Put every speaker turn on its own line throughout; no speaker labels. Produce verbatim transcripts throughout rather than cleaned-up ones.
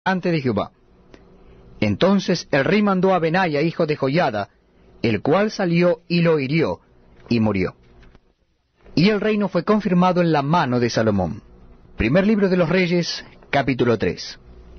delante de Jehová. Entonces el rey mandó a Benaia, hijo de Joiada, el cual salió y lo hirió, y murió. Y el reino fue confirmado en la mano de Salomón. Primer libro de los Reyes, capítulo tres.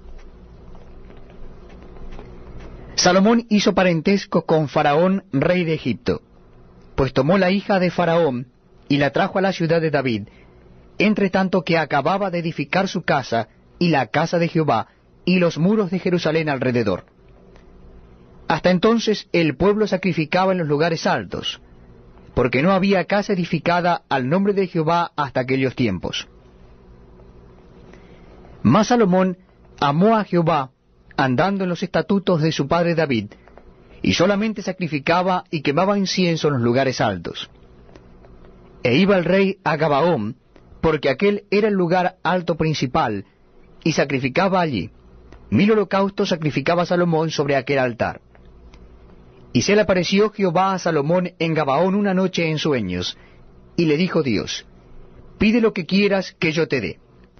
Salomón hizo parentesco con Faraón, rey de Egipto, pues tomó la hija de Faraón y la trajo a la ciudad de David, entre tanto que acababa de edificar su casa y la casa de Jehová y los muros de Jerusalén alrededor. Hasta entonces el pueblo sacrificaba en los lugares altos, porque no había casa edificada al nombre de Jehová hasta aquellos tiempos. Mas Salomón amó a Jehová, andando en los estatutos de su padre David, y solamente sacrificaba y quemaba incienso en los lugares altos. E iba el rey a Gabaón, porque aquel era el lugar alto principal, y sacrificaba allí. Mil holocaustos sacrificaba Salomón sobre aquel altar. Y se le apareció Jehová a Salomón en Gabaón una noche en sueños, y le dijo Dios, pide lo que quieras que yo te dé.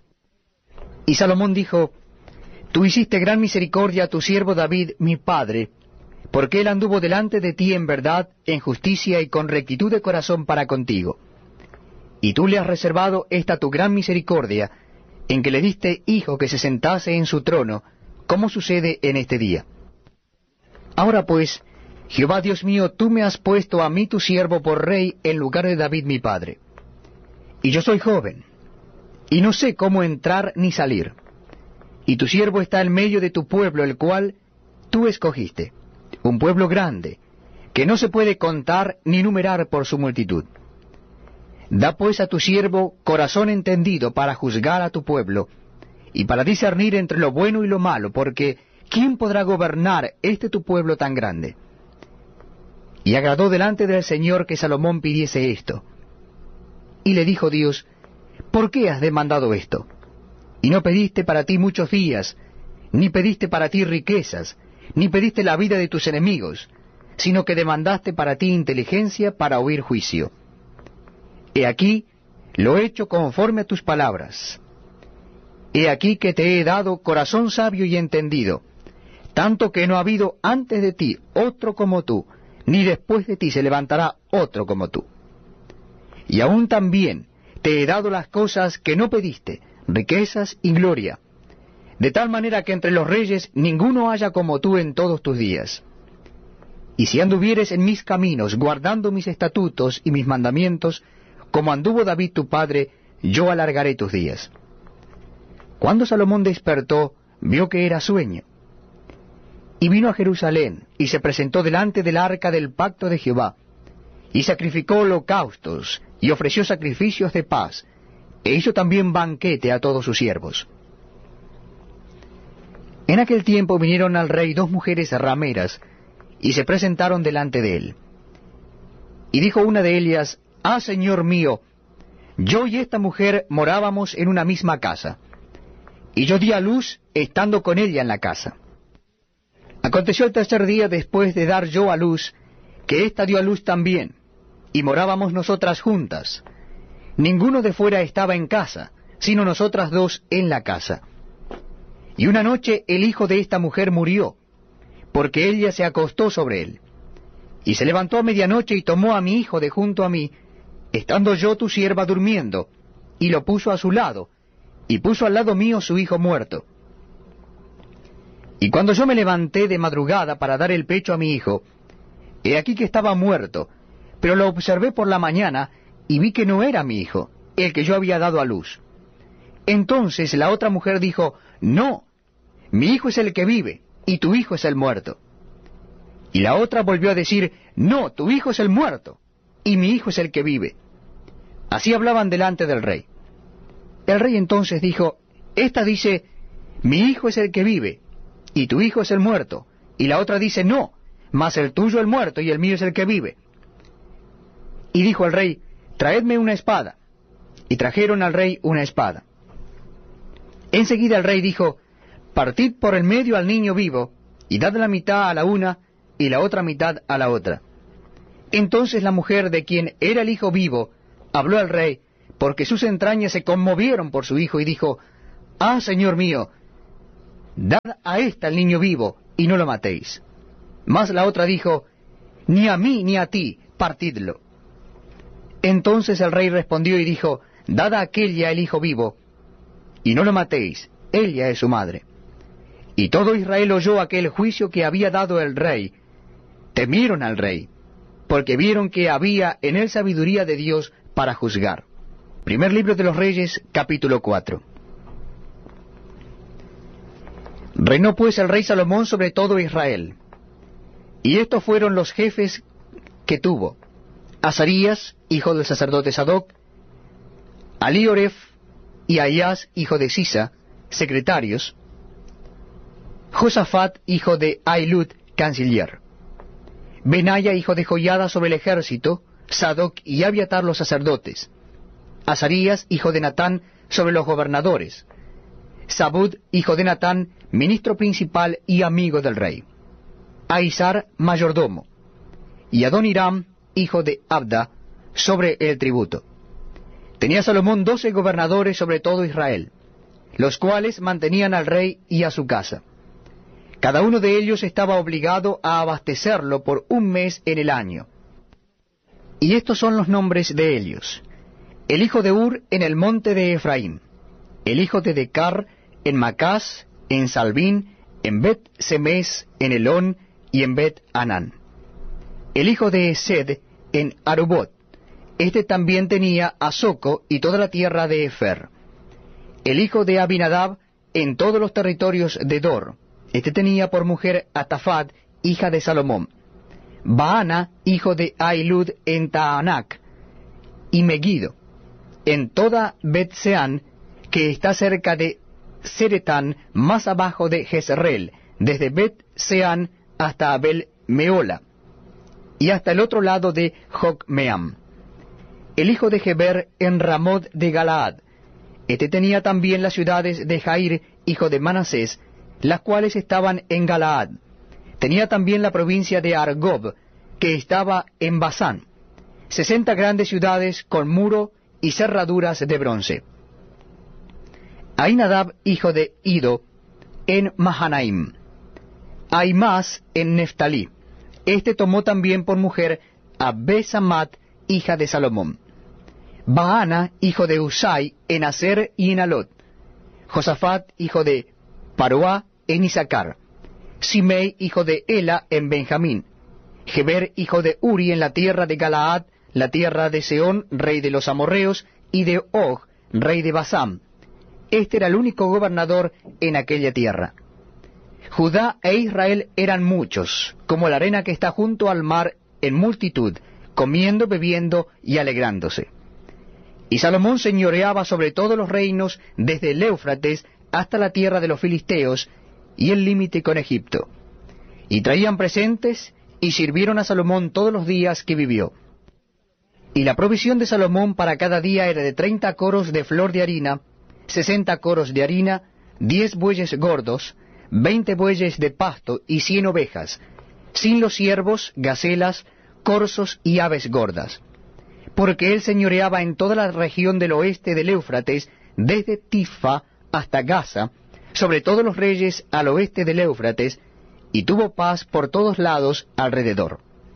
Y Salomón dijo, tú hiciste gran misericordia a tu siervo David, mi padre, porque él anduvo delante de ti en verdad, en justicia y con rectitud de corazón para contigo. Y tú le has reservado esta tu gran misericordia, en que le diste hijo que se sentase en su trono, como sucede en este día. Ahora pues, Jehová Dios mío, tú me has puesto a mí tu siervo por rey en lugar de David mi padre. Y yo soy joven, y no sé cómo entrar ni salir. Y tu siervo está en medio de tu pueblo, el cual tú escogiste, un pueblo grande, que no se puede contar ni numerar por su multitud. Da pues a tu siervo corazón entendido para juzgar a tu pueblo, y para discernir entre lo bueno y lo malo, porque ¿quién podrá gobernar este tu pueblo tan grande? Y agradó delante del Señor que Salomón pidiese esto. Y le dijo Dios, ¿por qué has demandado esto? Y no pediste para ti muchos días, ni pediste para ti riquezas, ni pediste la vida de tus enemigos, sino que demandaste para ti inteligencia para oír juicio. He aquí, lo he hecho conforme a tus palabras. He aquí que te he dado corazón sabio y entendido, tanto que no ha habido antes de ti otro como tú, ni después de ti se levantará otro como tú. Y aún también te he dado las cosas que no pediste, riquezas y gloria, de tal manera que entre los reyes ninguno haya como tú en todos tus días. Y si anduvieres en mis caminos, guardando mis estatutos y mis mandamientos, como anduvo David tu padre, yo alargaré tus días. Cuando Salomón despertó, vio que era sueño. Y vino a Jerusalén, y se presentó delante del arca del pacto de Jehová, y sacrificó holocaustos, y ofreció sacrificios de paz, e hizo también banquete a todos sus siervos. En aquel tiempo vinieron al rey dos mujeres rameras, y se presentaron delante de él. Y dijo una de ellas, Ah, señor mío, yo y esta mujer morábamos en una misma casa, y yo di a luz estando con ella en la casa. Aconteció el tercer día después de dar yo a luz, que ésta dio a luz también, y morábamos nosotras juntas. Ninguno de fuera estaba en casa, sino nosotras dos en la casa. Y una noche el hijo de esta mujer murió, porque ella se acostó sobre él. Y se levantó a medianoche y tomó a mi hijo de junto a mí, estando yo tu sierva durmiendo, y lo puso a su lado, y puso al lado mío su hijo muerto. Y cuando yo me levanté de madrugada para dar el pecho a mi hijo, he aquí que estaba muerto, pero lo observé por la mañana, y vi que no era mi hijo, el que yo había dado a luz. Entonces la otra mujer dijo, No, mi hijo es el que vive, y tu hijo es el muerto. Y la otra volvió a decir, No, tu hijo es el muerto, y mi hijo es el que vive. Así hablaban delante del rey. El rey entonces dijo, Esta dice, mi hijo es el que vive, y tu hijo es el muerto. Y la otra dice, No, mas el tuyo el muerto, y el mío es el que vive. Y dijo el rey, Traedme una espada. Y trajeron al rey una espada. Enseguida el rey dijo, Partid por el medio al niño vivo, y dad la mitad a la una, y la otra mitad a la otra. Entonces la mujer de quien era el hijo vivo, habló al rey, porque sus entrañas se conmovieron por su hijo, y dijo, Ah, señor mío, dad a ésta el niño vivo, y no lo matéis. Mas la otra dijo, ni a mí ni a ti, partidlo. Entonces el rey respondió y dijo, dad a aquella el hijo vivo, y no lo matéis, ella es su madre. Y todo Israel oyó aquel juicio que había dado el rey. Temieron al rey, porque vieron que había en él sabiduría de Dios para juzgar. Primer libro de los Reyes, capítulo cuatro. Reinó pues el rey Salomón sobre todo Israel. Y estos fueron los jefes que tuvo: Azarías, hijo del sacerdote Sadoc, Alioref y Ahías, hijo de Sisa, secretarios; Josafat, hijo de Ahilud, canciller; Benaya, hijo de Joiada, sobre el ejército; Sadoc y Abiatar, los sacerdotes; Azarías, hijo de Natán, sobre los gobernadores; Zabud, hijo de Natán, ministro principal y amigo del rey; Aizar, mayordomo; y Adoniram, hijo de Abda, sobre el tributo. Tenía Salomón doce gobernadores sobre todo Israel, los cuales mantenían al rey y a su casa. Cada uno de ellos estaba obligado a abastecerlo por un mes en el año. Y estos son los nombres de ellos: el hijo de Ur en el monte de Efraín; el hijo de Decar en Macás, en Salbín, en Bet Semes, en Elón y en Bet Anán; el hijo de Esed en Arubot; este también tenía a Soco y toda la tierra de Efer; el hijo de Abinadab en todos los territorios de Dor; este tenía por mujer a Tafat, hija de Salomón; Baana, hijo de Ahilud en Taanac; y Megiddo en toda Bet-Seán, que está cerca de Seretán, más abajo de Jezreel, desde Bet-Seán hasta Abel-Meola, y hasta el otro lado de Jocmeam; el hijo de Geber en Ramot de Galaad; este tenía también las ciudades de Jair, hijo de Manasés, las cuales estaban en Galaad; tenía también la provincia de Argob, que estaba en Basán, sesenta grandes ciudades con muro y cerraduras de bronce; Ainadab, hijo de Ido, en Mahanaim; Aimás en Neftalí; este tomó también por mujer a Besamat, hija de Salomón; Baana, hijo de Usai, en Aser y en Alot; Josafat, hijo de Paroá, en Isaacar; Simei, hijo de Ela, en Benjamín; Geber, hijo de Uri, en la tierra de Galaad, la tierra de Seón, rey de los amorreos, y de Og, rey de Basán. Este era el único gobernador en aquella tierra. Judá e Israel eran muchos, como la arena que está junto al mar en multitud, comiendo, bebiendo y alegrándose. Y Salomón señoreaba sobre todos los reinos, desde el Éufrates hasta la tierra de los filisteos y el límite con Egipto. Y traían presentes y sirvieron a Salomón todos los días que vivió. Y la provisión de Salomón para cada día era de treinta coros de flor de harina, sesenta coros de harina, diez bueyes gordos, veinte bueyes de pasto y cien ovejas, sin los ciervos, gacelas, corzos y aves gordas. Porque él señoreaba en toda la región del oeste del Éufrates, desde Tiffa hasta Gaza, sobre todos los reyes al oeste del Éufrates, y tuvo paz por todos lados alrededor.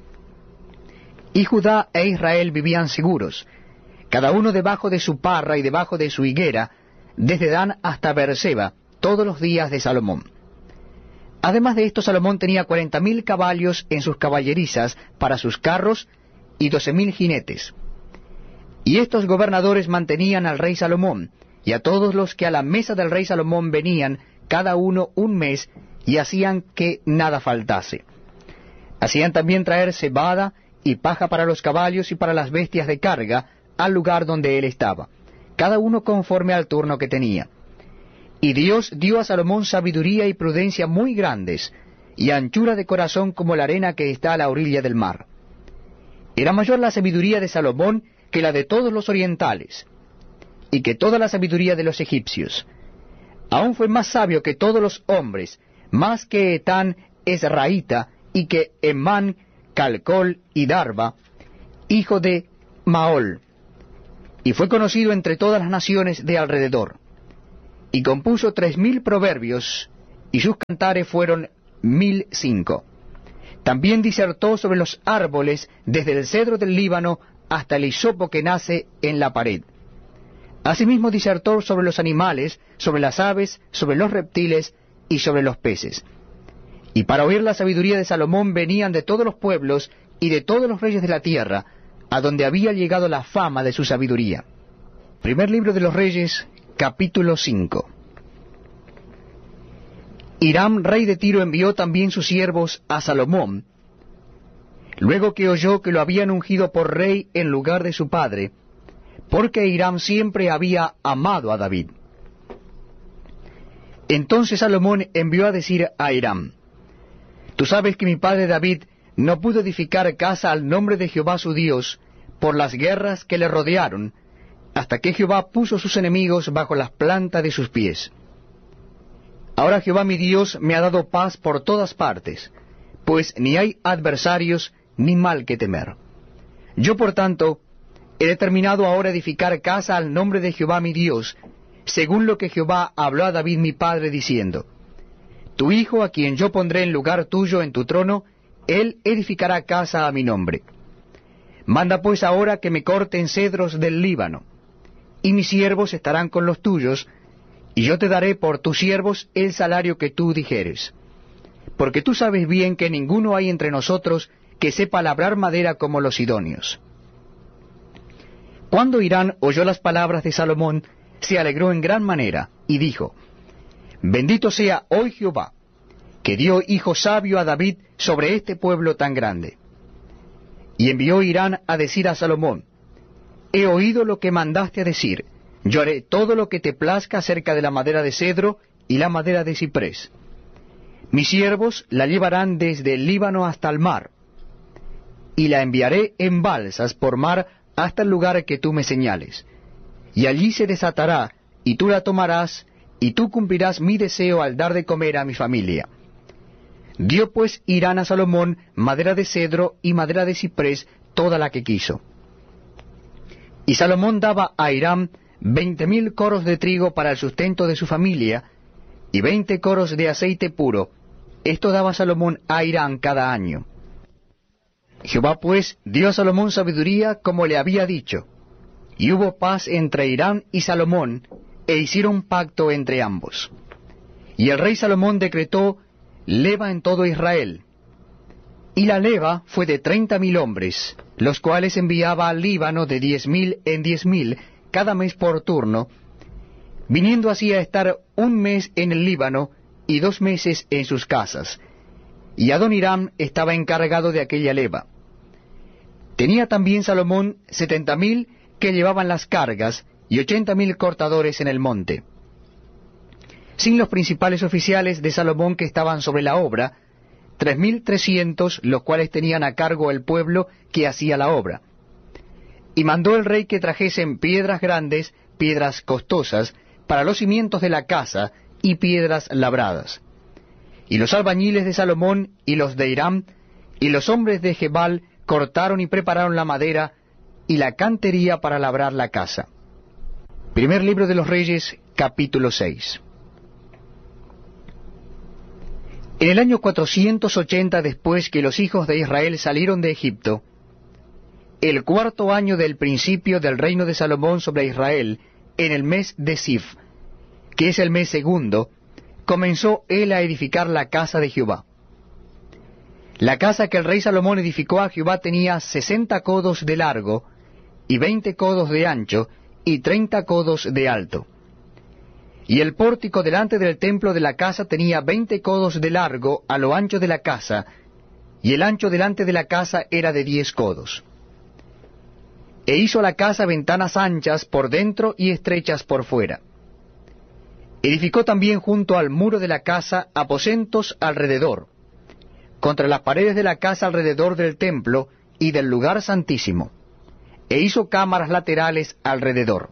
Y Judá e Israel vivían seguros, cada uno debajo de su parra y debajo de su higuera, desde Dan hasta Beerseba, todos los días de Salomón. Además de esto, Salomón tenía cuarenta mil caballos en sus caballerizas para sus carros y doce mil jinetes. Y estos gobernadores mantenían al rey Salomón, y a todos los que a la mesa del rey Salomón venían, cada uno un mes, y hacían que nada faltase. Hacían también traer cebada y paja para los caballos y para las bestias de carga al lugar donde él estaba, cada uno conforme al turno que tenía. Y Dios dio a Salomón sabiduría y prudencia muy grandes, y anchura de corazón como la arena que está a la orilla del mar. Era mayor la sabiduría de Salomón que la de todos los orientales, y que toda la sabiduría de los egipcios. Aún fue más sabio que todos los hombres, más que Etán Esraíta, y que Emán, Calcol y Darba, hijo de Maol, y fue conocido entre todas las naciones de alrededor. Y compuso tres mil proverbios, y sus cantares fueron mil cinco. También disertó sobre los árboles, desde el cedro del Líbano hasta el hisopo que nace en la pared. Asimismo disertó sobre los animales, sobre las aves, sobre los reptiles y sobre los peces. Y para oír la sabiduría de Salomón venían de todos los pueblos y de todos los reyes de la tierra, a donde había llegado la fama de su sabiduría. Primer libro de los Reyes, capítulo cinco. Hiram, rey de Tiro, envió también sus siervos a Salomón, luego que oyó que lo habían ungido por rey en lugar de su padre, porque Hiram siempre había amado a David. Entonces Salomón envió a decir a Hiram: Tú sabes que mi padre David no pudo edificar casa al nombre de Jehová su Dios por las guerras que le rodearon, hasta que Jehová puso sus enemigos bajo las plantas de sus pies. Ahora Jehová mi Dios me ha dado paz por todas partes, pues ni hay adversarios ni mal que temer. Yo por tanto he determinado ahora edificar casa al nombre de Jehová mi Dios, según lo que Jehová habló a David mi padre diciendo: Tu hijo, a quien yo pondré en lugar tuyo en tu trono, él edificará casa a mi nombre. Manda pues ahora que me corten cedros del Líbano, y mis siervos estarán con los tuyos, y yo te daré por tus siervos el salario que tú dijeres. Porque tú sabes bien que ninguno hay entre nosotros que sepa labrar madera como los sidonios. Cuando Hiram oyó las palabras de Salomón, se alegró en gran manera, y dijo: Bendito sea hoy Jehová, que dio hijo sabio a David sobre este pueblo tan grande. Y envió Hiram a decir a Salomón: He oído lo que mandaste a decir. Yo haré todo lo que te plazca acerca de la madera de cedro y la madera de ciprés. Mis siervos la llevarán desde el Líbano hasta el mar, y la enviaré en balsas por mar hasta el lugar que tú me señales. Y allí se desatará, y tú la tomarás, y tú cumplirás mi deseo al dar de comer a mi familia. Dio pues Hiram a Salomón madera de cedro y madera de ciprés, toda la que quiso. Y Salomón daba a Hiram veinte mil coros de trigo para el sustento de su familia, y veinte coros de aceite puro. Esto daba Salomón a Hiram cada año. Jehová pues dio a Salomón sabiduría como le había dicho, y hubo paz entre Hiram y Salomón, e hicieron pacto entre ambos. Y el rey Salomón decretó leva en todo Israel. Y la leva fue de treinta mil hombres, los cuales enviaba al Líbano de diez mil en diez mil, cada mes por turno, viniendo así a estar un mes en el Líbano y dos meses en sus casas. Y Adoniram estaba encargado de aquella leva. Tenía también Salomón setenta mil que llevaban las cargas, y ochenta mil cortadores en el monte, sin los principales oficiales de Salomón que estaban sobre la obra, tres mil trescientos, los cuales tenían a cargo el pueblo que hacía la obra. Y mandó el rey que trajesen piedras grandes, piedras costosas, para los cimientos de la casa, y piedras labradas. Y los albañiles de Salomón, y los de Hiram, y los hombres de Gebal, cortaron y prepararon la madera, y la cantería para labrar la casa. Primer libro de los Reyes, capítulo seis. En el año cuatrocientos ochenta después que los hijos de Israel salieron de Egipto, el cuarto año del principio del reino de Salomón sobre Israel, en el mes de Sif, que es el mes segundo, comenzó él a edificar la casa de Jehová. La casa que el rey Salomón edificó a Jehová tenía sesenta codos de largo, y veinte codos de ancho, y treinta codos de alto. Y el pórtico delante del templo de la casa tenía veinte codos de largo a lo ancho de la casa, y el ancho delante de la casa era de diez codos. E hizo la casa ventanas anchas por dentro y estrechas por fuera. Edificó también junto al muro de la casa aposentos alrededor, contra las paredes de la casa alrededor del templo y del lugar santísimo, e hizo cámaras laterales alrededor.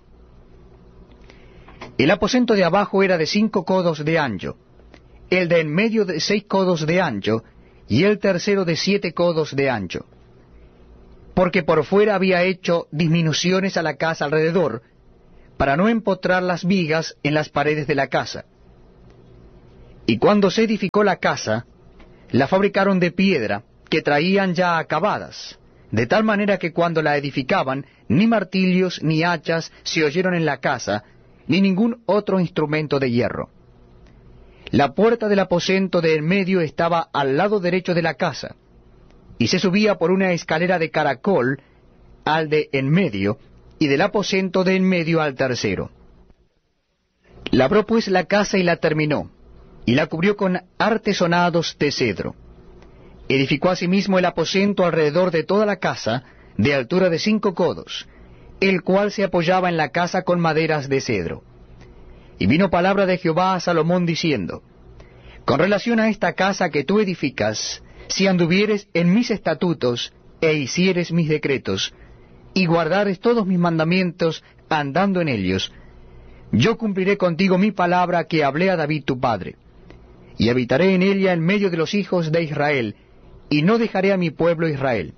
El aposento de abajo era de cinco codos de ancho, el de en medio de seis codos de ancho, y el tercero de siete codos de ancho, porque por fuera había hecho disminuciones a la casa alrededor, para no empotrar las vigas en las paredes de la casa. Y cuando se edificó la casa, la fabricaron de piedra, que traían ya acabadas, de tal manera que cuando la edificaban, ni martillos ni hachas se oyeron en la casa, ni ningún otro instrumento de hierro. La puerta del aposento de en medio estaba al lado derecho de la casa, y se subía por una escalera de caracol al de en medio, y del aposento de en medio al tercero. Labró pues la casa y la terminó, y la cubrió con artesonados de cedro. Edificó asimismo el aposento alrededor de toda la casa, de altura de cinco codos, el cual se apoyaba en la casa con maderas de cedro. Y vino palabra de Jehová a Salomón diciendo, con relación a esta casa que tú edificas, si anduvieres en mis estatutos, e hicieres mis decretos, y guardares todos mis mandamientos, andando en ellos, yo cumpliré contigo mi palabra que hablé a David tu padre, y habitaré en ella en medio de los hijos de Israel, y no dejaré a mi pueblo Israel.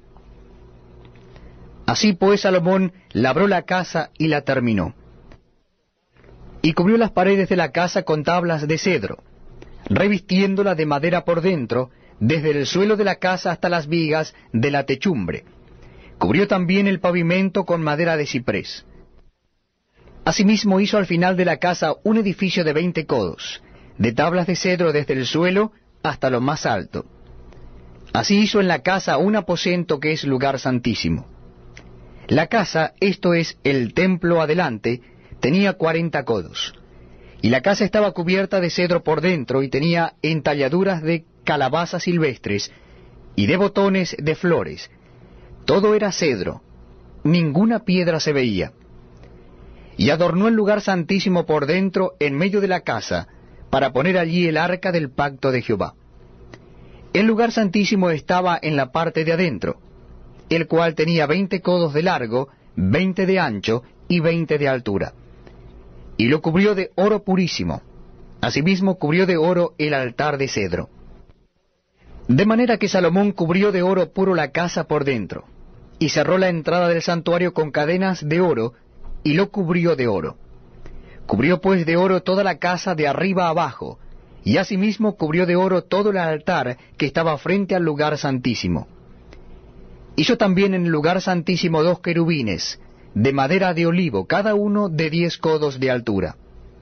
Así pues Salomón labró la casa y la terminó. Y cubrió las paredes de la casa con tablas de cedro, revistiéndola de madera por dentro, desde el suelo de la casa hasta las vigas de la techumbre. Cubrió también el pavimento con madera de ciprés. Asimismo hizo al final de la casa un edificio de veinte codos, de tablas de cedro desde el suelo hasta lo más alto. Así hizo en la casa un aposento que es lugar santísimo. La casa, esto es, el templo adelante, tenía cuarenta codos. Y la casa estaba cubierta de cedro por dentro, y tenía entalladuras de calabazas silvestres, y de botones de flores. Todo era cedro, ninguna piedra se veía. Y adornó el lugar santísimo por dentro en medio de la casa, para poner allí el arca del pacto de Jehová. El lugar santísimo estaba en la parte de adentro, el cual tenía veinte codos de largo, veinte de ancho y veinte de altura. Y lo cubrió de oro purísimo. Asimismo cubrió de oro el altar de cedro. De manera que Salomón cubrió de oro puro la casa por dentro, y cerró la entrada del santuario con cadenas de oro, y lo cubrió de oro. Cubrió pues de oro toda la casa de arriba abajo, y asimismo cubrió de oro todo el altar que estaba frente al lugar santísimo. Hizo también en el lugar santísimo dos querubines, de madera de olivo, cada uno de diez codos de altura.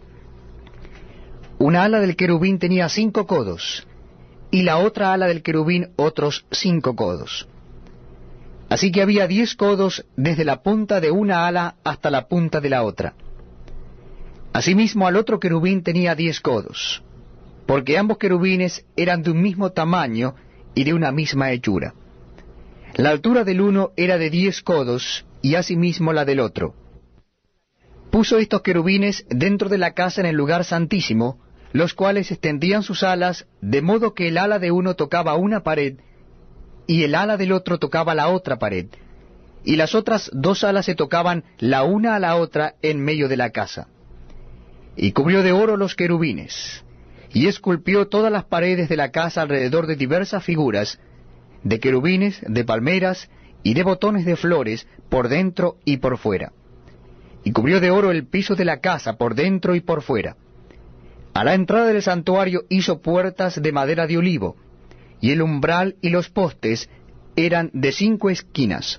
Una ala del querubín tenía cinco codos, y la otra ala del querubín otros cinco codos. Así que había diez codos desde la punta de una ala hasta la punta de la otra. Asimismo al otro querubín tenía diez codos, porque ambos querubines eran de un mismo tamaño y de una misma hechura. La altura del uno era de diez codos, y asimismo la del otro. Puso estos querubines dentro de la casa en el lugar santísimo, los cuales extendían sus alas, de modo que el ala de uno tocaba una pared, y el ala del otro tocaba la otra pared, y las otras dos alas se tocaban la una a la otra en medio de la casa. Y cubrió de oro los querubines, y esculpió todas las paredes de la casa alrededor de diversas figuras, de querubines, de palmeras, y de botones de flores, por dentro y por fuera. Y cubrió de oro el piso de la casa, por dentro y por fuera. A la entrada del santuario hizo puertas de madera de olivo, y el umbral y los postes eran de cinco esquinas.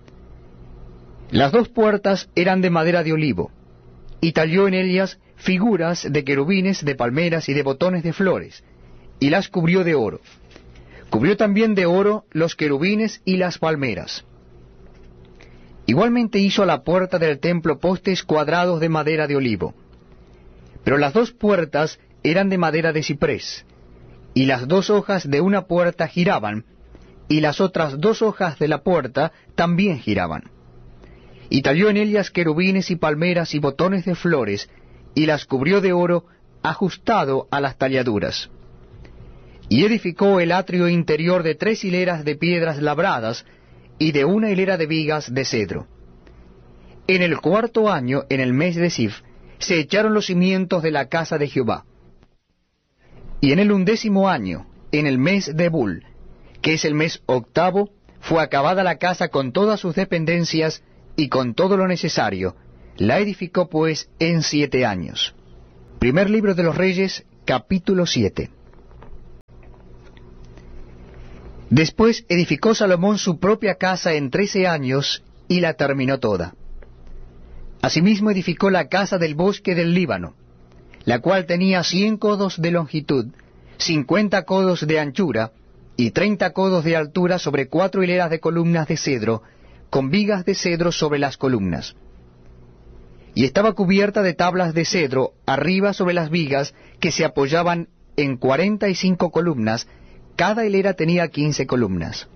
Las dos puertas eran de madera de olivo, y talló en ellas figuras de querubines, de palmeras y de botones de flores, y las cubrió de oro. Cubrió también de oro los querubines y las palmeras. Igualmente hizo a la puerta del templo postes cuadrados de madera de olivo. Pero las dos puertas eran de madera de ciprés, y las dos hojas de una puerta giraban, y las otras dos hojas de la puerta también giraban. Y talló en ellas querubines y palmeras y botones de flores, y las cubrió de oro ajustado a las talladuras. Y edificó el atrio interior de tres hileras de piedras labradas, y de una hilera de vigas de cedro. En el cuarto año, en el mes de Sif, se echaron los cimientos de la casa de Jehová. Y en el undécimo año, en el mes de Bul, que es el mes octavo, fue acabada la casa con todas sus dependencias y con todo lo necesario. La edificó pues en siete años. Primer libro de los Reyes, capítulo siete. Después edificó Salomón su propia casa en trece años, y la terminó toda. Asimismo edificó la casa del bosque del Líbano, la cual tenía cien codos de longitud, cincuenta codos de anchura, y treinta codos de altura, sobre cuatro hileras de columnas de cedro, con vigas de cedro sobre las columnas. Y estaba cubierta de tablas de cedro arriba sobre las vigas, que se apoyaban en cuarenta y cinco columnas. Cada hilera tenía quince columnas.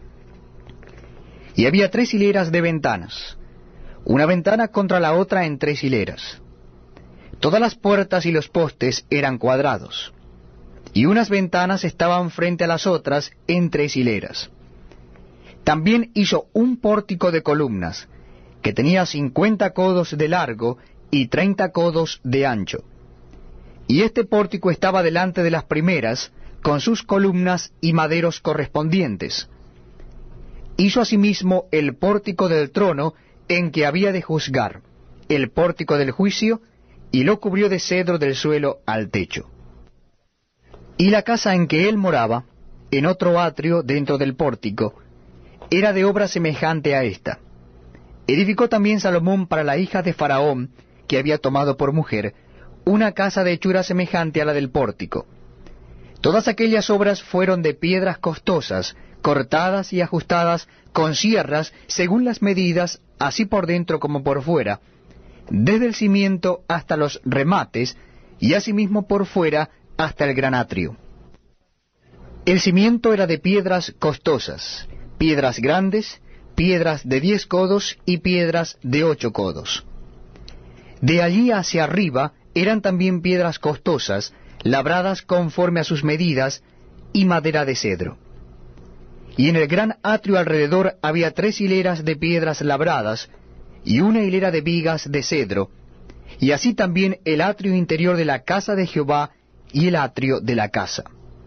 Y había tres hileras de ventanas, una ventana contra la otra en tres hileras. Todas las puertas y los postes eran cuadrados, y unas ventanas estaban frente a las otras en tres hileras. También hizo un pórtico de columnas, que tenía cincuenta codos de largo y treinta codos de ancho. Y este pórtico estaba delante de las primeras, con sus columnas y maderos correspondientes. Hizo asimismo el pórtico del trono en que había de juzgar, el pórtico del juicio, y lo cubrió de cedro del suelo al techo. Y la casa en que él moraba, en otro atrio dentro del pórtico, era de obra semejante a esta. Edificó también Salomón para la hija de Faraón, que había tomado por mujer, una casa de hechura semejante a la del pórtico. Todas aquellas obras fueron de piedras costosas, cortadas y ajustadas con sierras según las medidas, así por dentro como por fuera, desde el cimiento hasta los remates, y asimismo por fuera hasta el gran atrio. El cimiento era de piedras costosas, piedras grandes, piedras de diez codos y piedras de ocho codos. De allí hacia arriba eran también piedras costosas, labradas conforme a sus medidas, y madera de cedro. Y en el gran atrio alrededor había tres hileras de piedras labradas, y una hilera de vigas de cedro, y así también el atrio interior de la casa de Jehová y el atrio de la casa.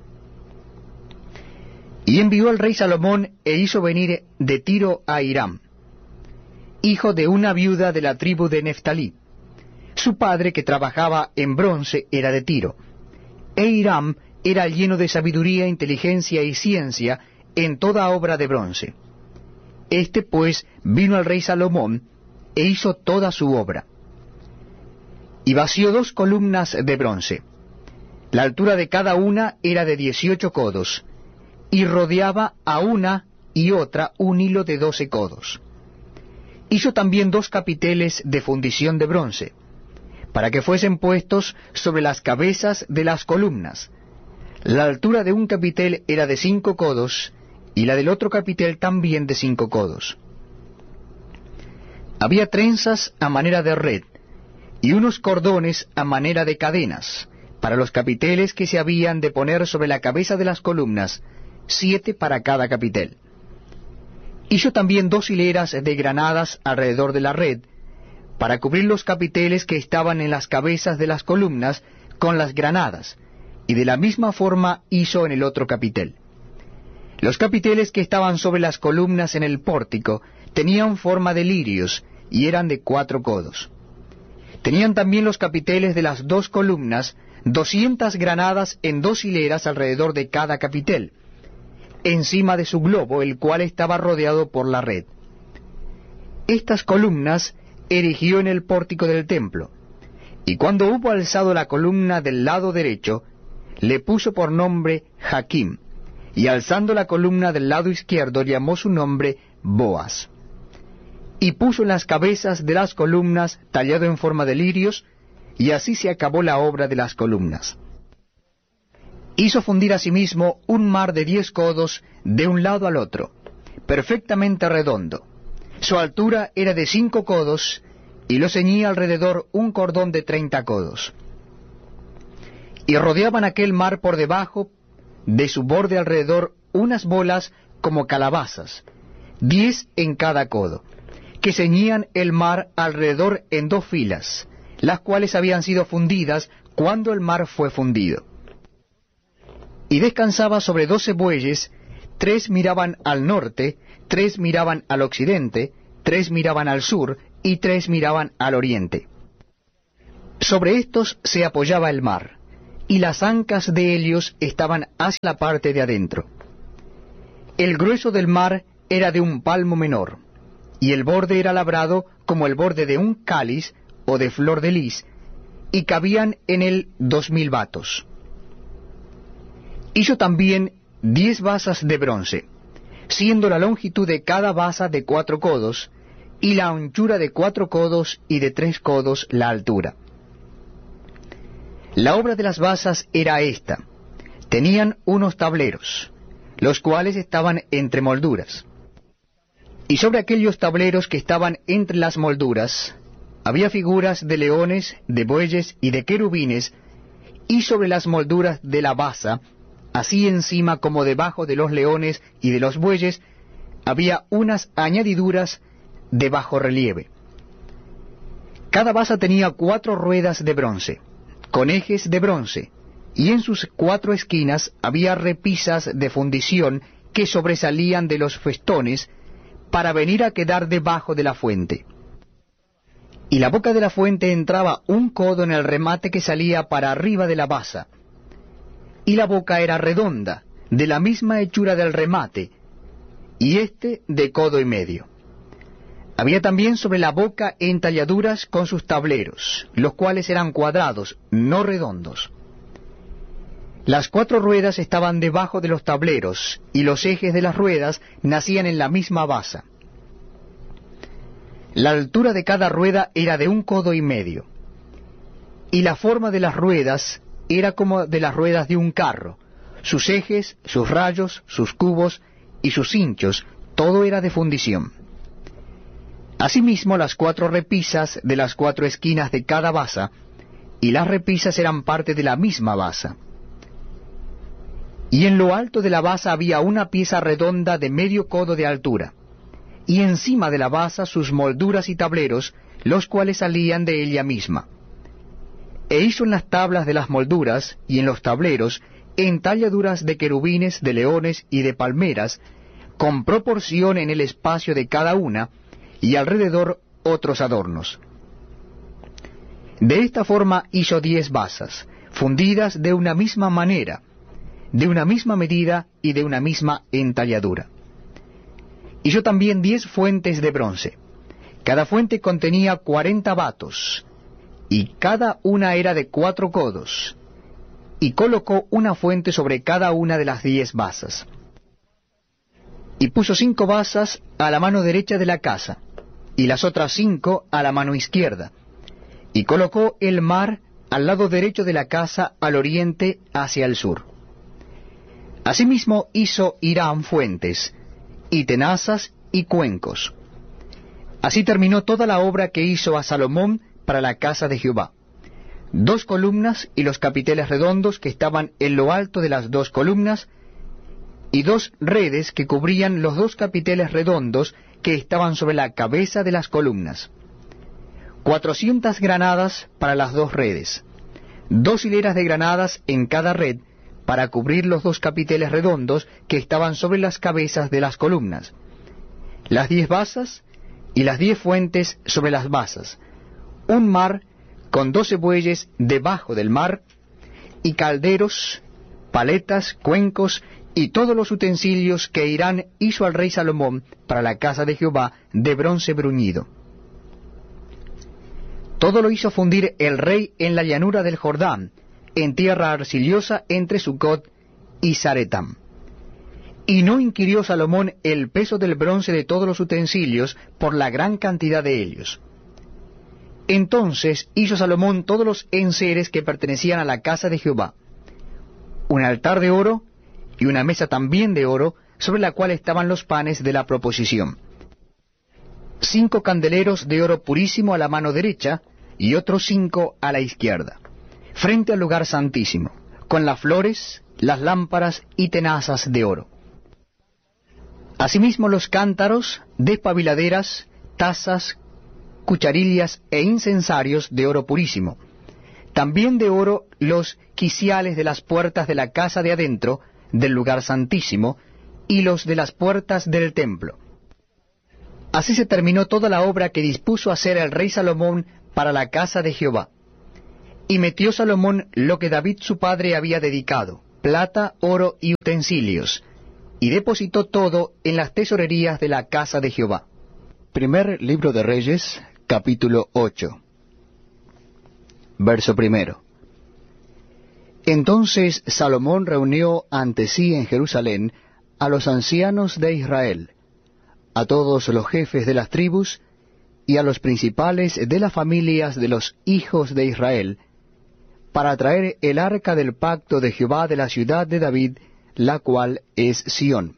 Y envió el rey Salomón e hizo venir de Tiro a Hiram, hijo de una viuda de la tribu de Neftalí. Su padre, que trabajaba en bronce, era de Tiro. E Hiram era lleno de sabiduría, inteligencia y ciencia en toda obra de bronce. Este pues vino al rey Salomón e hizo toda su obra. Y vació dos columnas de bronce. La altura de cada una era de dieciocho codos, y rodeaba a una y otra un hilo de doce codos. Hizo también dos capiteles de fundición de bronce, para que fuesen puestos sobre las cabezas de las columnas. La altura de un capitel era de cinco codos, y la del otro capitel también de cinco codos. Había trenzas a manera de red, y unos cordones a manera de cadenas, para los capiteles que se habían de poner sobre la cabeza de las columnas, siete para cada capitel. Hizo también dos hileras de granadas alrededor de la red, para cubrir los capiteles que estaban en las cabezas de las columnas con las granadas, y de la misma forma hizo en el otro capitel. Los capiteles que estaban sobre las columnas en el pórtico tenían forma de lirios, y eran de cuatro codos. Tenían también los capiteles de las dos columnas doscientas granadas en dos hileras alrededor de cada capitel, encima de su globo, el cual estaba rodeado por la red. Estas columnas erigió en el pórtico del templo, y cuando hubo alzado la columna del lado derecho, le puso por nombre Jaquim, y alzando la columna del lado izquierdo llamó su nombre Boaz. Y puso en las cabezas de las columnas tallado en forma de lirios, y así se acabó la obra de las columnas. Hizo fundir asimismo un mar de diez codos de un lado al otro, perfectamente redondo. Su altura era de cinco codos, y lo ceñía alrededor un cordón de treinta codos. Y rodeaban aquel mar por debajo de su borde alrededor unas bolas como calabazas, diez en cada codo, que ceñían el mar alrededor en dos filas, las cuales habían sido fundidas cuando el mar fue fundido. Y descansaba sobre doce bueyes, tres miraban al norte, tres miraban al occidente, tres miraban al sur, y tres miraban al oriente. Sobre estos se apoyaba el mar, y las ancas de ellos estaban hacia la parte de adentro. El grueso del mar era de un palmo menor, y el borde era labrado como el borde de un cáliz o de flor de lis, y cabían en él dos mil batos. Hizo también diez basas de bronce, siendo la longitud de cada basa de cuatro codos, y la anchura de cuatro codos y de tres codos la altura. La obra de las basas era esta: tenían unos tableros, los cuales estaban entre molduras. Y sobre aquellos tableros que estaban entre las molduras, había figuras de leones, de bueyes y de querubines, y sobre las molduras de la basa, así encima como debajo de los leones y de los bueyes, había unas añadiduras de bajo relieve. Cada basa tenía cuatro ruedas de bronce, con ejes de bronce, y en sus cuatro esquinas había repisas de fundición que sobresalían de los festones para venir a quedar debajo de la fuente. Y la boca de la fuente entraba un codo en el remate que salía para arriba de la basa, y la boca era redonda, de la misma hechura del remate, y éste de codo y medio. Había también sobre la boca entalladuras con sus tableros, los cuales eran cuadrados, no redondos. Las cuatro ruedas estaban debajo de los tableros, y los ejes de las ruedas nacían en la misma basa. La altura de cada rueda era de un codo y medio, y la forma de las ruedas era como de las ruedas de un carro. Sus ejes, sus rayos, sus cubos y sus hinchos, todo era de fundición. Asimismo, las cuatro repisas de las cuatro esquinas de cada basa, y las repisas eran parte de la misma basa. Y en lo alto de la basa había una pieza redonda de medio codo de altura, y encima de la basa sus molduras y tableros, los cuales salían de ella misma. E hizo en las tablas de las molduras y en los tableros entalladuras de querubines, de leones y de palmeras, con proporción en el espacio de cada una, y alrededor otros adornos. De esta forma hizo diez basas, fundidas de una misma manera, de una misma medida y de una misma entalladura. Hizo también diez fuentes de bronce. Cada fuente contenía cuarenta batos, y cada una era de cuatro codos, y colocó una fuente sobre cada una de las diez basas. Y puso cinco basas a la mano derecha de la casa, y las otras cinco a la mano izquierda, y colocó el mar al lado derecho de la casa al oriente hacia el sur. Asimismo hizo Hiram fuentes, y tenazas y cuencos. Así terminó toda la obra que hizo a Salomón para la casa de Jehová: dos columnas y los capiteles redondos que estaban en lo alto de las dos columnas, y dos redes que cubrían los dos capiteles redondos que estaban sobre la cabeza de las columnas, cuatrocientas granadas para las dos redes, dos hileras de granadas en cada red para cubrir los dos capiteles redondos que estaban sobre las cabezas de las columnas, las diez basas y las diez fuentes sobre las basas, un mar con doce bueyes debajo del mar, y calderos, paletas, cuencos y todos los utensilios que Hiram hizo al rey Salomón para la casa de Jehová de bronce bruñido. Todo lo hizo fundir el rey en la llanura del Jordán, en tierra arcillosa entre Sucot y Zaretam. Y no inquirió Salomón el peso del bronce de todos los utensilios por la gran cantidad de ellos. Entonces hizo Salomón todos los enseres que pertenecían a la casa de Jehová: un altar de oro, y una mesa también de oro, sobre la cual estaban los panes de la proposición. Cinco candeleros de oro purísimo a la mano derecha, y otros cinco a la izquierda, frente al lugar santísimo, con las flores, las lámparas y tenazas de oro. Asimismo los cántaros, despabiladeras, tazas, cucharillas e incensarios de oro purísimo. También de oro los quiciales de las puertas de la casa de adentro, del lugar santísimo, y los de las puertas del templo. Así se terminó toda la obra que dispuso hacer el rey Salomón para la casa de Jehová. Y metió Salomón lo que David su padre había dedicado, plata, oro y utensilios, y depositó todo en las tesorerías de la casa de Jehová. Primer libro de Reyes, capítulo ocho. Verso primero. Entonces Salomón reunió ante sí en Jerusalén a los ancianos de Israel, a todos los jefes de las tribus, y a los principales de las familias de los hijos de Israel, para traer el arca del pacto de Jehová de la ciudad de David, la cual es Sión.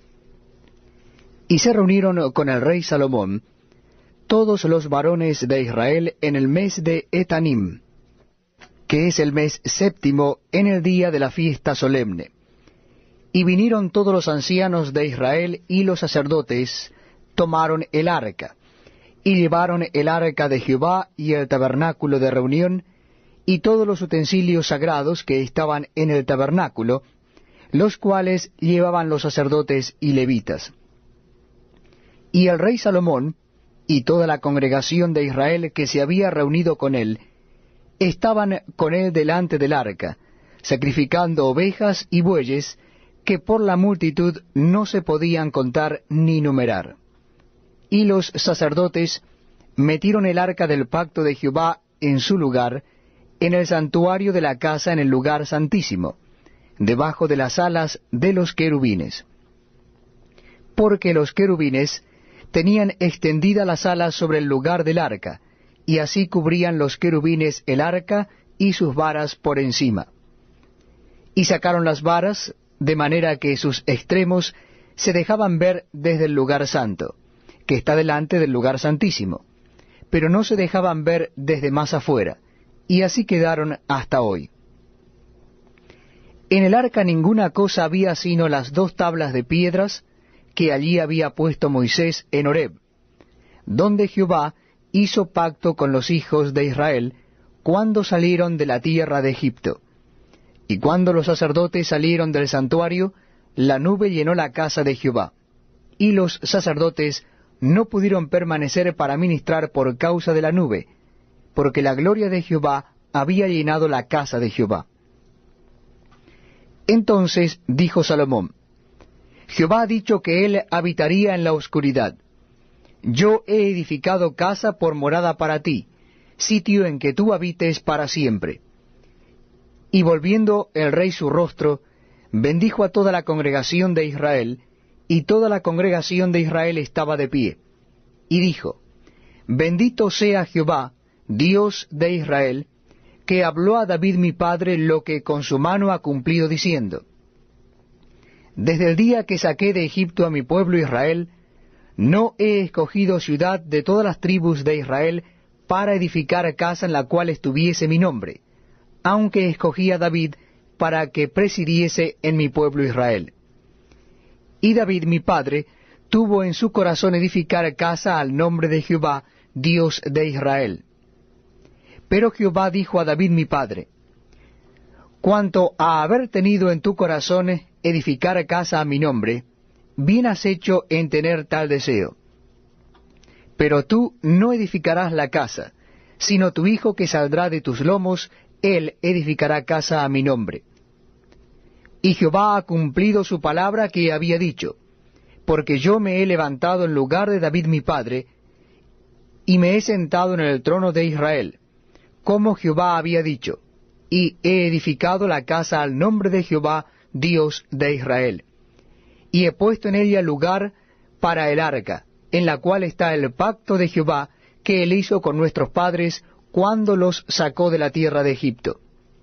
Y se reunieron con el rey Salomón todos los varones de Israel en el mes de Etanim, que es el mes séptimo, en el día de la fiesta solemne. Y vinieron todos los ancianos de Israel y los sacerdotes, tomaron el arca, y llevaron el arca de Jehová y el tabernáculo de reunión, y todos los utensilios sagrados que estaban en el tabernáculo, los cuales llevaban los sacerdotes y levitas. Y el rey Salomón, y toda la congregación de Israel que se había reunido con él, estaban con él delante del arca, sacrificando ovejas y bueyes, que por la multitud no se podían contar ni numerar. Y los sacerdotes metieron el arca del pacto de Jehová en su lugar, en el santuario de la casa en el lugar santísimo, debajo de las alas de los querubines. Porque los querubines tenían extendida las alas sobre el lugar del arca, y así cubrían los querubines el arca y sus varas por encima. Y sacaron las varas, de manera que sus extremos se dejaban ver desde el lugar santo, que está delante del lugar santísimo, pero no se dejaban ver desde más afuera, y así quedaron hasta hoy. En el arca ninguna cosa había sino las dos tablas de piedras que allí había puesto Moisés en Horeb, donde Jehová hizo pacto con los hijos de Israel cuando salieron de la tierra de Egipto. Y cuando los sacerdotes salieron del santuario, la nube llenó la casa de Jehová, y los sacerdotes no pudieron permanecer para ministrar por causa de la nube, porque la gloria de Jehová había llenado la casa de Jehová. Entonces dijo Salomón: Jehová ha dicho que él habitaría en la oscuridad. Yo he edificado casa por morada para ti, sitio en que tú habites para siempre. Y volviendo el rey su rostro, bendijo a toda la congregación de Israel, y toda la congregación de Israel estaba de pie. Y dijo: Bendito sea Jehová, Dios de Israel, que habló a David mi padre lo que con su mano ha cumplido diciendo: Desde el día que saqué de Egipto a mi pueblo Israel, no he escogido ciudad de todas las tribus de Israel para edificar casa en la cual estuviese mi nombre, aunque escogí a David para que presidiese en mi pueblo Israel. Y David mi padre tuvo en su corazón edificar casa al nombre de Jehová, Dios de Israel. Pero Jehová dijo a David mi padre: Cuanto a haber tenido en tu corazón edificar casa a mi nombre, bien has hecho en tener tal deseo. Pero tú no edificarás la casa, sino tu hijo que saldrá de tus lomos, él edificará casa a mi nombre. Y Jehová ha cumplido su palabra que había dicho, porque yo me he levantado en lugar de David mi padre, y me he sentado en el trono de Israel, como Jehová había dicho, y he edificado la casa al nombre de Jehová, Dios de Israel. Y he puesto en ella lugar para el arca, en la cual está el pacto de Jehová que él hizo con nuestros padres cuando los sacó de la tierra de Egipto.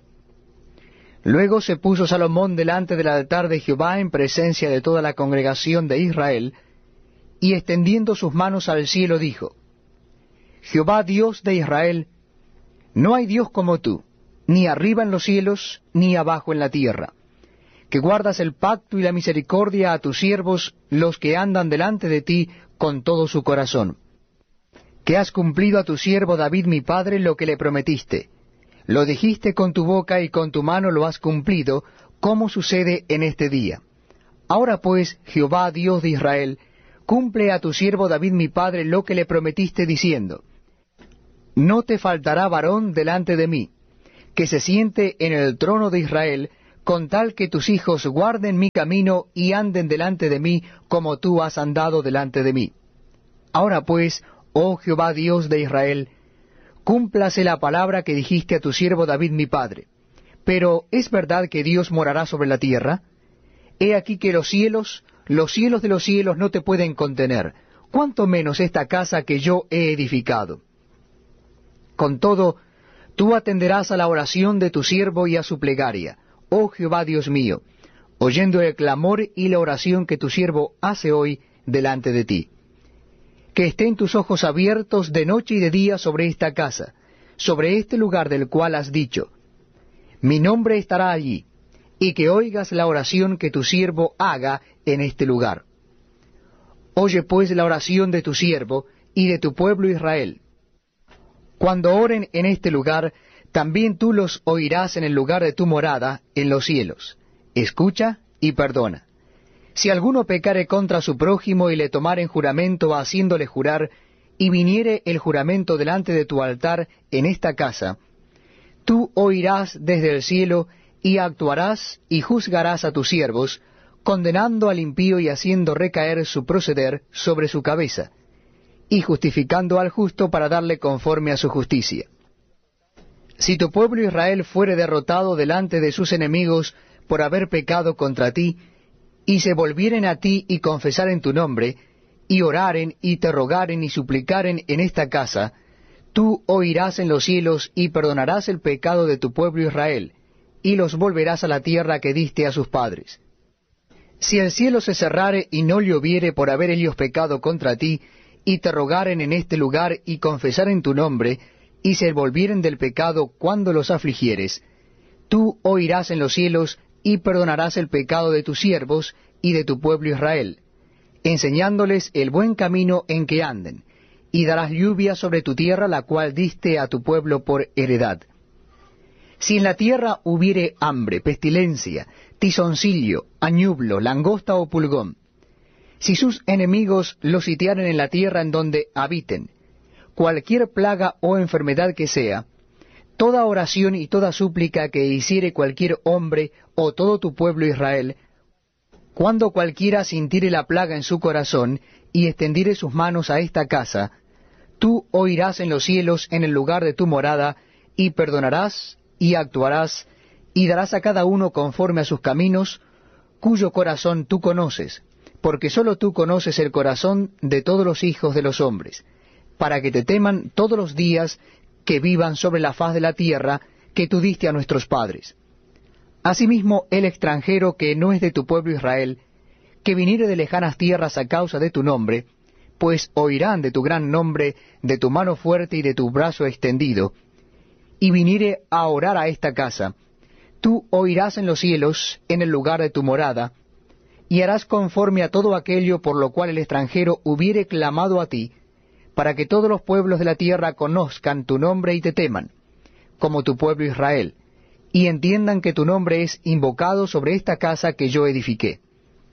Luego se puso Salomón delante del altar de Jehová en presencia de toda la congregación de Israel, y extendiendo sus manos al cielo dijo: Jehová Dios de Israel, no hay Dios como tú, ni arriba en los cielos, ni abajo en la tierra, que guardas el pacto y la misericordia a tus siervos, los que andan delante de ti con todo su corazón. Que has cumplido a tu siervo David mi padre lo que le prometiste. Lo dijiste con tu boca y con tu mano lo has cumplido, como sucede en este día. Ahora pues, Jehová Dios de Israel, cumple a tu siervo David mi padre lo que le prometiste diciendo: No te faltará varón delante de mí, que se siente en el trono de Israel, con tal que tus hijos guarden mi camino y anden delante de mí como tú has andado delante de mí. Ahora pues, oh Jehová Dios de Israel, cúmplase la palabra que dijiste a tu siervo David mi padre. Pero ¿es verdad que Dios morará sobre la tierra? He aquí que los cielos, los cielos de los cielos no te pueden contener, cuánto menos esta casa que yo he edificado. Con todo, tú atenderás a la oración de tu siervo y a su plegaria, oh Jehová Dios mío, oyendo el clamor y la oración que tu siervo hace hoy delante de ti. Que estén tus ojos abiertos de noche y de día sobre esta casa, sobre este lugar del cual has dicho, mi nombre estará allí, y que oigas la oración que tu siervo haga en este lugar. Oye pues la oración de tu siervo y de tu pueblo Israel. Cuando oren en este lugar, también tú los oirás en el lugar de tu morada, en los cielos. Escucha y perdona. Si alguno pecare contra su prójimo y le tomare en juramento haciéndole jurar, y viniere el juramento delante de tu altar en esta casa, tú oirás desde el cielo, y actuarás y juzgarás a tus siervos, condenando al impío y haciendo recaer su proceder sobre su cabeza, y justificando al justo para darle conforme a su justicia. Si tu pueblo Israel fuere derrotado delante de sus enemigos por haber pecado contra ti, y se volvieren a ti y confesaren tu nombre, y oraren y te rogaren y suplicaren en esta casa, tú oirás en los cielos y perdonarás el pecado de tu pueblo Israel, y los volverás a la tierra que diste a sus padres. Si el cielo se cerrare y no lloviere por haber ellos pecado contra ti, y te rogaren en este lugar y confesaren tu nombre, y se volvieren del pecado cuando los afligieres, tú oirás en los cielos y perdonarás el pecado de tus siervos y de tu pueblo Israel, enseñándoles el buen camino en que anden, y darás lluvia sobre tu tierra, la cual diste a tu pueblo por heredad. Si en la tierra hubiere hambre, pestilencia, tizoncillo, añublo, langosta o pulgón, si sus enemigos los sitiaren en la tierra en donde habiten, cualquier plaga o enfermedad que sea, toda oración y toda súplica que hiciere cualquier hombre o todo tu pueblo Israel, cuando cualquiera sintiere la plaga en su corazón y extendiere sus manos a esta casa, tú oirás en los cielos en el lugar de tu morada, y perdonarás y actuarás, y darás a cada uno conforme a sus caminos, cuyo corazón tú conoces, porque sólo tú conoces el corazón de todos los hijos de los hombres, para que te teman todos los días que vivan sobre la faz de la tierra que tú diste a nuestros padres. Asimismo, el extranjero que no es de tu pueblo Israel, que viniere de lejanas tierras a causa de tu nombre, pues oirán de tu gran nombre, de tu mano fuerte y de tu brazo extendido, y viniere a orar a esta casa, tú oirás en los cielos, en el lugar de tu morada, y harás conforme a todo aquello por lo cual el extranjero hubiere clamado a ti, para que todos los pueblos de la tierra conozcan tu nombre y te teman, como tu pueblo Israel, y entiendan que tu nombre es invocado sobre esta casa que yo edifiqué.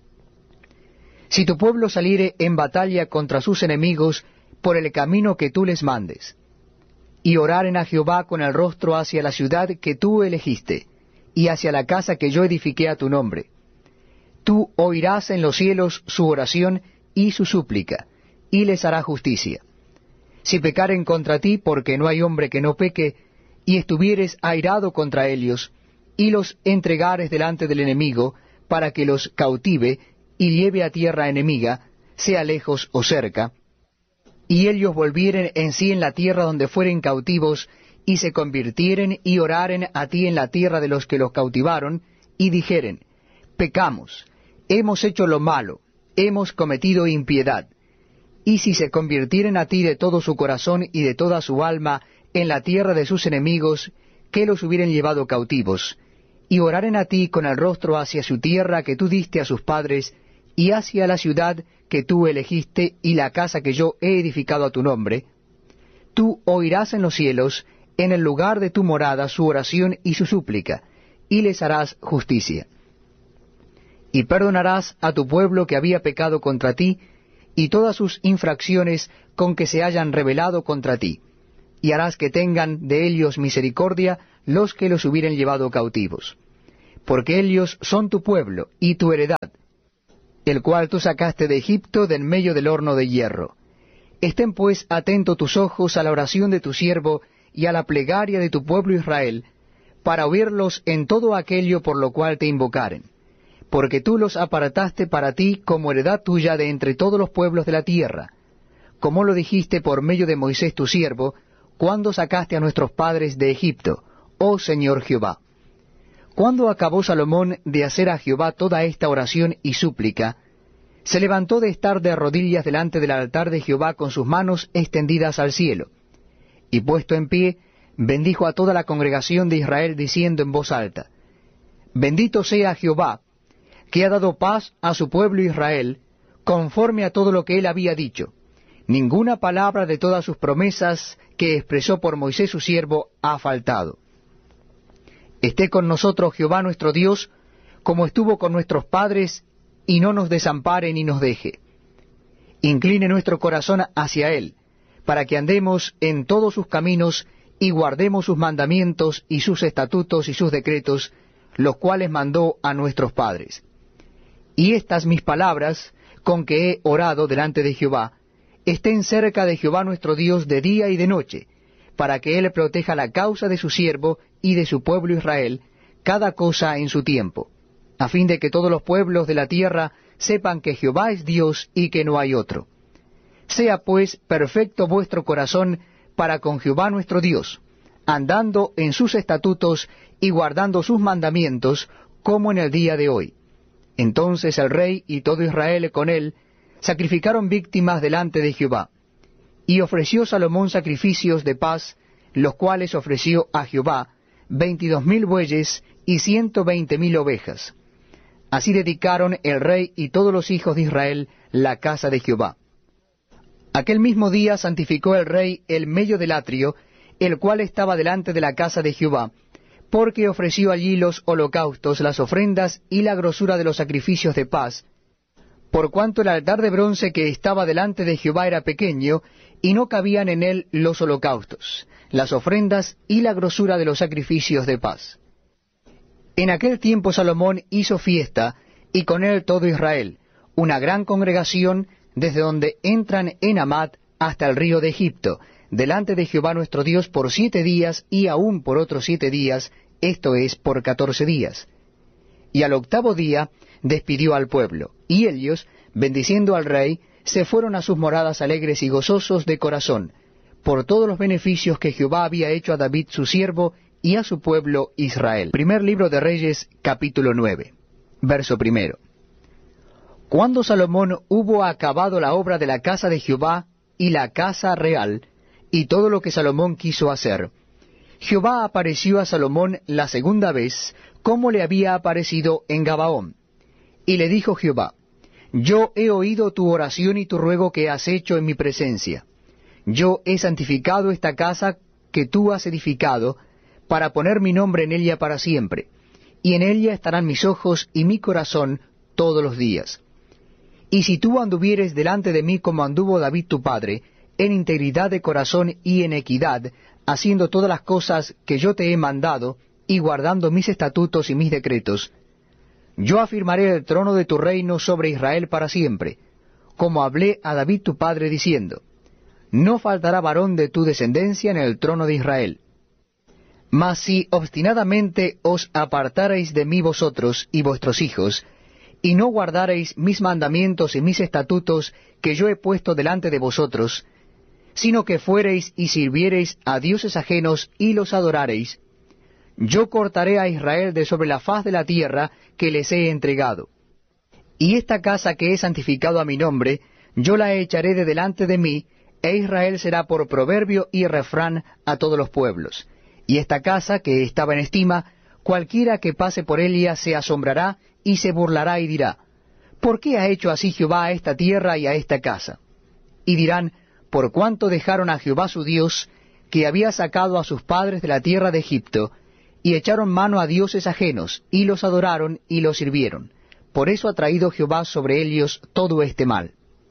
Si tu pueblo saliere en batalla contra sus enemigos por el camino que tú les mandes, y oraren a Jehová con el rostro hacia la ciudad que tú elegiste, y hacia la casa que yo edifiqué a tu nombre, tú oirás en los cielos su oración y su súplica, y les hará justicia. Si pecaren contra ti, porque no hay hombre que no peque, y estuvieres airado contra ellos, y los entregares delante del enemigo, para que los cautive y lleve a tierra enemiga, sea lejos o cerca, y ellos volvieren en sí en la tierra donde fueren cautivos, y se convirtieren y oraren a ti en la tierra de los que los cautivaron, y dijeren, pecamos, hemos hecho lo malo, hemos cometido impiedad. Y si se convirtieren a ti de todo su corazón y de toda su alma en la tierra de sus enemigos, que los hubieren llevado cautivos, y oraren a ti con el rostro hacia su tierra que tú diste a sus padres, y hacia la ciudad que tú elegiste y la casa que yo he edificado a tu nombre, tú oirás en los cielos, en el lugar de tu morada, su oración y su súplica, y les harás justicia. Y perdonarás a tu pueblo que había pecado contra ti, y todas sus infracciones con que se hayan rebelado contra ti, y harás que tengan de ellos misericordia los que los hubieren llevado cautivos. porque ellos son tu pueblo y tu heredad, el cual tú sacaste de Egipto de en medio del horno de hierro. Estén pues atentos tus ojos a la oración de tu siervo y a la plegaria de tu pueblo Israel, para oírlos en todo aquello por lo cual te invocaren. Porque tú los apartaste para ti como heredad tuya de entre todos los pueblos de la tierra, como lo dijiste por medio de Moisés tu siervo, cuando sacaste a nuestros padres de Egipto, oh Señor Jehová. Cuando acabó Salomón de hacer a Jehová toda esta oración y súplica, se levantó de estar de rodillas delante del altar de Jehová con sus manos extendidas al cielo, y puesto en pie, bendijo a toda la congregación de Israel, diciendo en voz alta, Bendito sea Jehová, que ha dado paz a su pueblo Israel, conforme a todo lo que él había dicho. Ninguna palabra de todas sus promesas que expresó por Moisés su siervo ha faltado. Esté con nosotros Jehová nuestro Dios, como estuvo con nuestros padres, y no nos desampare ni nos deje. Incline nuestro corazón hacia él, para que andemos en todos sus caminos, y guardemos sus mandamientos, y sus estatutos, y sus decretos, los cuales mandó a nuestros padres. Y estas mis palabras, con que he orado delante de Jehová, estén cerca de Jehová nuestro Dios de día y de noche, para que él proteja la causa de su siervo y de su pueblo Israel, cada cosa en su tiempo, a fin de que todos los pueblos de la tierra sepan que Jehová es Dios y que no hay otro. Sea pues perfecto vuestro corazón para con Jehová nuestro Dios, andando en sus estatutos y guardando sus mandamientos, como en el día de hoy. Entonces el rey y todo Israel con él sacrificaron víctimas delante de Jehová. Y ofreció Salomón sacrificios de paz, los cuales ofreció a Jehová veintidós mil bueyes y ciento veinte mil ovejas. Así dedicaron el rey y todos los hijos de Israel la casa de Jehová. Aquel mismo día santificó el rey el medio del atrio, el cual estaba delante de la casa de Jehová, porque ofreció allí los holocaustos, las ofrendas y la grosura de los sacrificios de paz, por cuanto el altar de bronce que estaba delante de Jehová era pequeño, y no cabían en él los holocaustos, las ofrendas y la grosura de los sacrificios de paz. En aquel tiempo Salomón hizo fiesta, y con él todo Israel, una gran congregación, desde donde entran en Amat hasta el río de Egipto, delante de Jehová nuestro Dios por siete días, y aún por otros siete días, esto es, por catorce días. Y al octavo día despidió al pueblo, y ellos, bendiciendo al rey, se fueron a sus moradas alegres y gozosos de corazón, por todos los beneficios que Jehová había hecho a David su siervo, y a su pueblo Israel. Primer libro de Reyes, capítulo nueve, verso primero. Cuando Salomón hubo acabado la obra de la casa de Jehová, y la casa real, y todo lo que Salomón quiso hacer, Jehová apareció a Salomón la segunda vez, como le había aparecido en Gabaón. Y le dijo Jehová, Yo he oído tu oración y tu ruego que has hecho en mi presencia. Yo he santificado esta casa que tú has edificado, para poner mi nombre en ella para siempre, y en ella estarán mis ojos y mi corazón todos los días. Y si tú anduvieres delante de mí como anduvo David tu padre, en integridad de corazón y en equidad, haciendo todas las cosas que yo te he mandado, y guardando mis estatutos y mis decretos, yo afirmaré el trono de tu reino sobre Israel para siempre, como hablé a David tu padre diciendo, no faltará varón de tu descendencia en el trono de Israel. Mas si obstinadamente os apartareis de mí vosotros y vuestros hijos, y no guardareis mis mandamientos y mis estatutos que yo he puesto delante de vosotros, sino que fuereis y sirviereis a dioses ajenos y los adorareis, yo cortaré a Israel de sobre la faz de la tierra que les he entregado. Y esta casa que he santificado a mi nombre, yo la echaré de delante de mí, e Israel será por proverbio y refrán a todos los pueblos. Y esta casa que estaba en estima, cualquiera que pase por ella se asombrará y se burlará y dirá, ¿por qué ha hecho así Jehová a esta tierra y a esta casa? Y dirán, por cuanto dejaron a Jehová su Dios, que había sacado a sus padres de la tierra de Egipto, y echaron mano a dioses ajenos, y los adoraron y los sirvieron. Por eso ha traído Jehová sobre ellos todo este mal.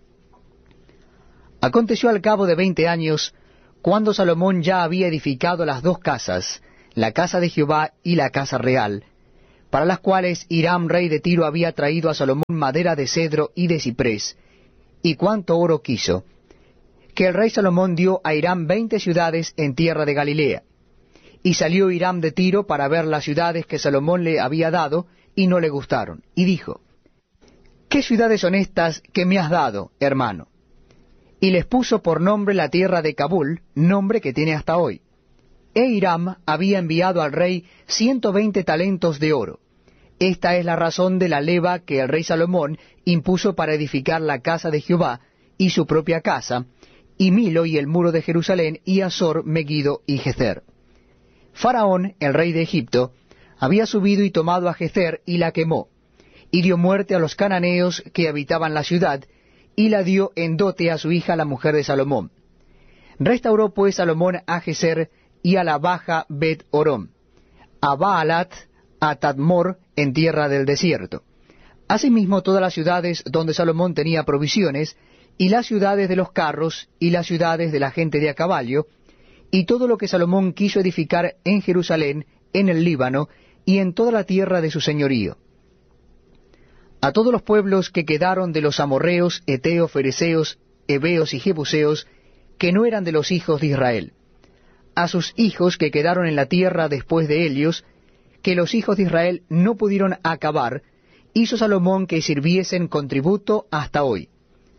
Aconteció al cabo de veinte años, cuando Salomón ya había edificado las dos casas, la casa de Jehová y la casa real, para las cuales Hiram, rey de Tiro, había traído a Salomón madera de cedro y de ciprés, y cuánto oro quiso, que el rey Salomón dio a Hiram veinte ciudades en tierra de Galilea. Y salió Hiram de Tiro para ver las ciudades que Salomón le había dado, y no le gustaron. Y dijo, ¿qué ciudades son estas que me has dado, hermano? Y les puso por nombre la tierra de Cabul, nombre que tiene hasta hoy. E Hiram había enviado al rey ciento veinte talentos de oro. Esta es la razón de la leva que el rey Salomón impuso para edificar la casa de Jehová, y su propia casa, y Milo y el muro de Jerusalén, y Azor, Megiddo y Gezer. Faraón, el rey de Egipto, había subido y tomado a Gezer y la quemó, y dio muerte a los cananeos que habitaban la ciudad, y la dio en dote a su hija la mujer de Salomón. Restauró pues Salomón a Gezer y a la baja Bet Orom, a Baalat, a Tadmor en tierra del desierto. Asimismo todas las ciudades donde Salomón tenía provisiones, y las ciudades de los carros, y las ciudades de la gente de a caballo, y todo lo que Salomón quiso edificar en Jerusalén, en el Líbano, y en toda la tierra de su señorío. A todos los pueblos que quedaron de los amorreos, eteos, fereceos, heveos y jebuseos, que no eran de los hijos de Israel. A sus hijos que quedaron en la tierra después de ellos, que los hijos de Israel no pudieron acabar, hizo Salomón que sirviesen con tributo hasta hoy.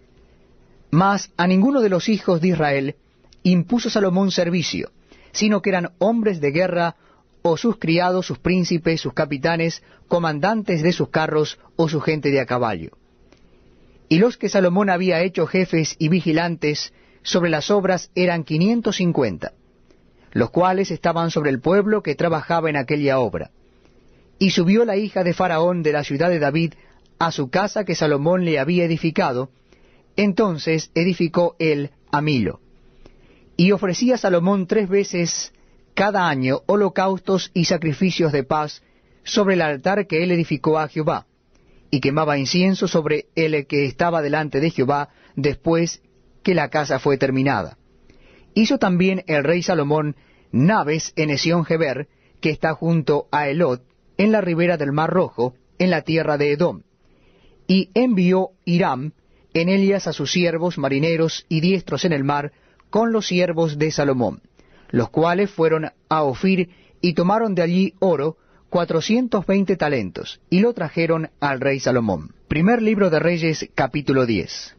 Mas a ninguno de los hijos de Israel impuso Salomón servicio, sino que eran hombres de guerra, o sus criados, sus príncipes, sus capitanes, comandantes de sus carros, o su gente de a caballo. Y los que Salomón había hecho jefes y vigilantes sobre las obras eran quinientos cincuenta, los cuales estaban sobre el pueblo que trabajaba en aquella obra. Y subió la hija de Faraón de la ciudad de David a su casa que Salomón le había edificado. Entonces edificó él a Milo. Y ofrecía Salomón tres veces cada año holocaustos y sacrificios de paz sobre el altar que él edificó a Jehová, y quemaba incienso sobre el que estaba delante de Jehová después que la casa fue terminada. Hizo también el rey Salomón naves en Esión-Geber, que está junto a Elot, en la ribera del Mar Rojo, en la tierra de Edom. Y envió Hiram en ellas a sus siervos marineros y diestros en el mar, con los siervos de Salomón, los cuales fueron a Ofir y tomaron de allí oro, cuatrocientos veinte talentos, y lo trajeron al rey Salomón. Primer libro de Reyes, capítulo diez.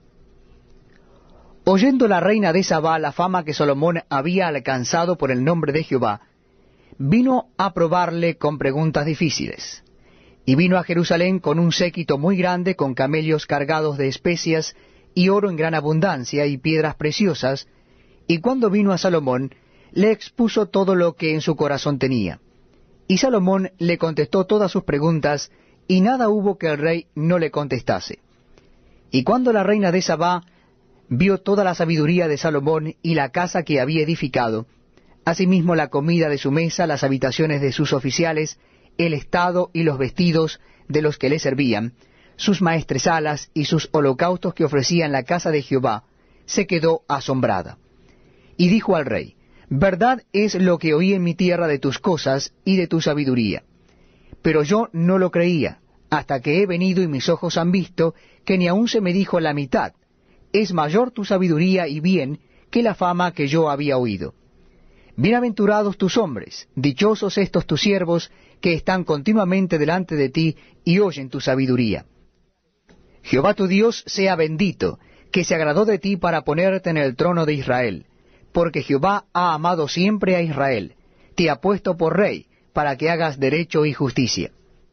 Oyendo la reina de Sabá la fama que Salomón había alcanzado por el nombre de Jehová, vino a probarle con preguntas difíciles. Y vino a Jerusalén con un séquito muy grande, con camellos cargados de especias, y oro en gran abundancia, y piedras preciosas, y cuando vino a Salomón, le expuso todo lo que en su corazón tenía. Y Salomón le contestó todas sus preguntas, y nada hubo que el rey no le contestase. Y cuando la reina de Sabá vio toda la sabiduría de Salomón y la casa que había edificado, asimismo la comida de su mesa, las habitaciones de sus oficiales, el estado y los vestidos de los que le servían, sus maestresalas y sus holocaustos que ofrecía en la casa de Jehová, se quedó asombrada. Y dijo al rey, verdad es lo que oí en mi tierra de tus cosas y de tu sabiduría. Pero yo no lo creía, hasta que he venido y mis ojos han visto que ni aun se me dijo la mitad. Es mayor tu sabiduría y bien que la fama que yo había oído. Bienaventurados tus hombres, dichosos estos tus siervos, que están continuamente delante de ti y oyen tu sabiduría. Jehová tu Dios sea bendito, que se agradó de ti para ponerte en el trono de Israel. Porque Jehová ha amado siempre a Israel, te ha puesto por rey, para que hagas derecho y justicia.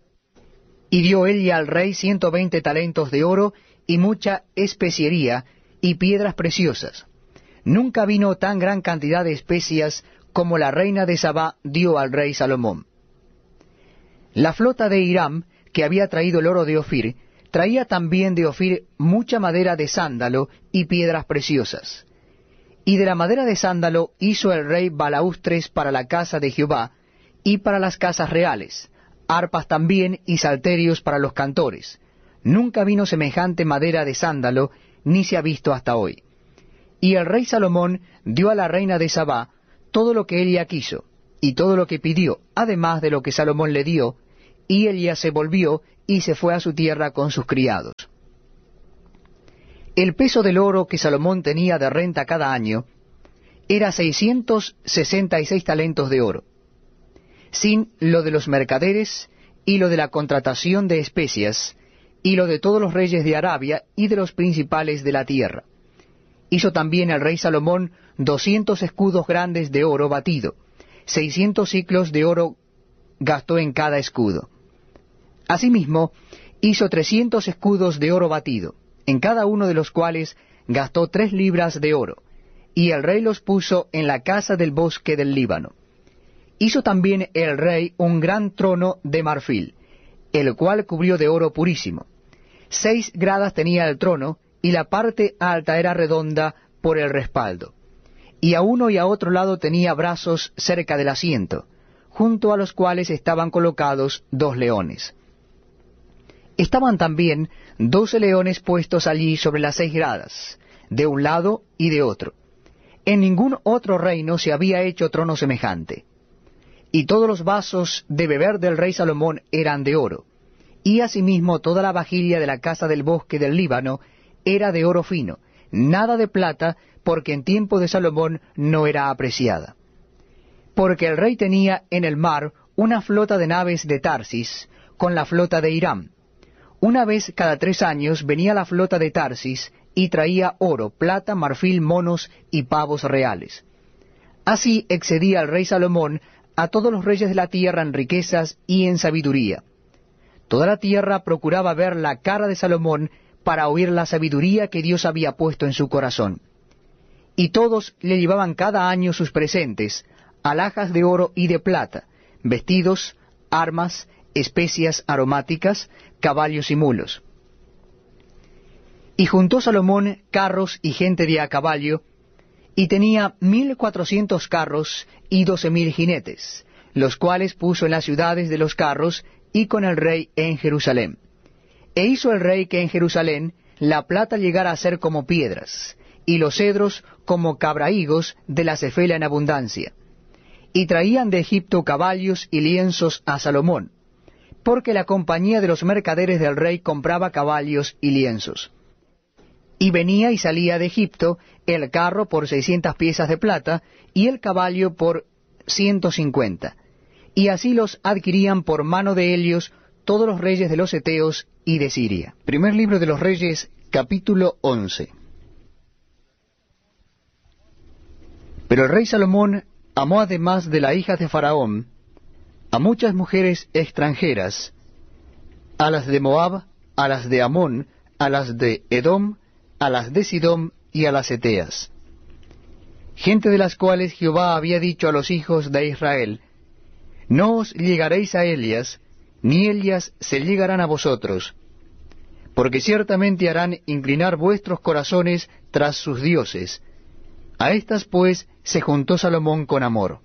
Y dio ella al rey ciento veinte talentos de oro, y mucha especiería, y piedras preciosas. Nunca vino tan gran cantidad de especias como la reina de Sabá dio al rey Salomón. La flota de Hiram, que había traído el oro de Ofir, traía también de Ofir mucha madera de sándalo y piedras preciosas. Y de la madera de sándalo hizo el rey balaustres para la casa de Jehová, y para las casas reales, arpas también y salterios para los cantores. Nunca vino semejante madera de sándalo, ni se ha visto hasta hoy. Y el rey Salomón dio a la reina de Sabá todo lo que ella quiso, y todo lo que pidió, además de lo que Salomón le dio, y Elías se volvió y se fue a su tierra con sus criados. El peso del oro que Salomón tenía de renta cada año era seiscientos sesenta y seis talentos de oro, sin lo de los mercaderes y lo de la contratación de especias, y lo de todos los reyes de Arabia y de los principales de la tierra. Hizo también el rey Salomón doscientos escudos grandes de oro batido, seiscientos siclos de oro gastó en cada escudo. Asimismo, hizo trescientos escudos de oro batido, en cada uno de los cuales gastó tres libras de oro, y el rey los puso en la casa del bosque del Líbano. Hizo también el rey un gran trono de marfil, el cual cubrió de oro purísimo. Seis gradas tenía el trono, y la parte alta era redonda por el respaldo. Y a uno y a otro lado tenía brazos cerca del asiento, junto a los cuales estaban colocados dos leones. Estaban también doce leones puestos allí sobre las seis gradas, de un lado y de otro. En ningún otro reino se había hecho trono semejante. Y todos los vasos de beber del rey Salomón eran de oro, y asimismo toda la vajilla de la casa del bosque del Líbano era de oro fino, nada de plata, porque en tiempo de Salomón no era apreciada. Porque el rey tenía en el mar una flota de naves de Tarsis, con la flota de Hiram. Una vez cada tres años venía la flota de Tarsis, y traía oro, plata, marfil, monos y pavos reales. Así excedía el rey Salomón a todos los reyes de la tierra en riquezas y en sabiduría. Toda la tierra procuraba ver la cara de Salomón para oír la sabiduría que Dios había puesto en su corazón. Y todos le llevaban cada año sus presentes, alhajas de oro y de plata, vestidos, armas, especias aromáticas, caballos y mulos. Y juntó Salomón carros y gente de a caballo, y tenía mil cuatrocientos carros y doce mil jinetes, los cuales puso en las ciudades de los carros y con el rey en Jerusalén. E hizo el rey que en Jerusalén la plata llegara a ser como piedras, y los cedros como cabrahigos de la cefela en abundancia. Y traían de Egipto caballos y lienzos a Salomón, porque la compañía de los mercaderes del rey compraba caballos y lienzos. Y venía y salía de Egipto el carro por seiscientas piezas de plata, y el caballo por ciento cincuenta. Y así los adquirían por mano de ellos todos los reyes de los heteos y de Siria. Primer libro de los Reyes, capítulo once. Pero el rey Salomón amó además de la hija de Faraón a muchas mujeres extranjeras, a las de Moab, a las de Amón, a las de Edom, a las de Sidón y a las heteas, gente de las cuales Jehová había dicho a los hijos de Israel: no os llegaréis a ellas, ni ellas se llegarán a vosotros, porque ciertamente harán inclinar vuestros corazones tras sus dioses. A estas pues se juntó Salomón con amor.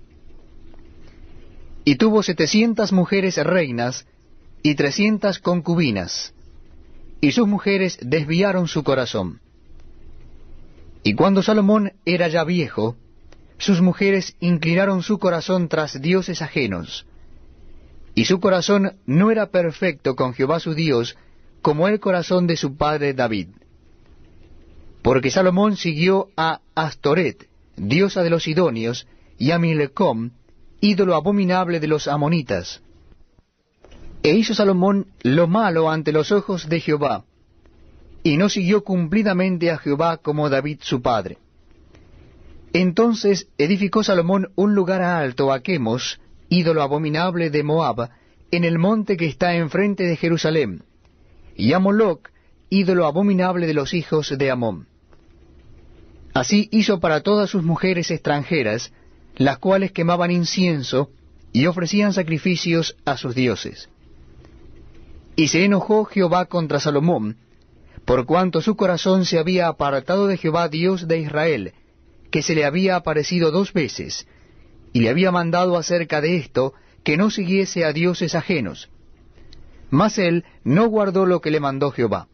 Y tuvo setecientas mujeres reinas y trescientas concubinas, y sus mujeres desviaron su corazón. Y cuando Salomón era ya viejo, sus mujeres inclinaron su corazón tras dioses ajenos, y su corazón no era perfecto con Jehová su Dios, como el corazón de su padre David. Porque Salomón siguió a Astoret, diosa de los sidonios, y a Milcom, ídolo abominable de los amonitas. E hizo Salomón lo malo ante los ojos de Jehová, y no siguió cumplidamente a Jehová como David su padre. Entonces edificó Salomón un lugar alto a Quemos, ídolo abominable de Moab, en el monte que está enfrente de Jerusalén, y a Moloc, ídolo abominable de los hijos de Amón. Así hizo para todas sus mujeres extranjeras, las cuales quemaban incienso y ofrecían sacrificios a sus dioses. Y se enojó Jehová contra Salomón, por cuanto su corazón se había apartado de Jehová Dios de Israel, que se le había aparecido dos veces, y le había mandado acerca de esto que no siguiese a dioses ajenos. Mas él no guardó lo que le mandó Jehová.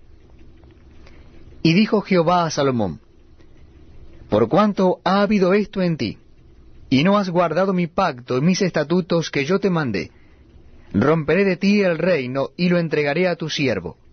Y dijo Jehová a Salomón: por cuanto ha habido esto en ti, y no has guardado mi pacto y mis estatutos que yo te mandé, Romperé de ti el reino y lo entregaré a tu siervo.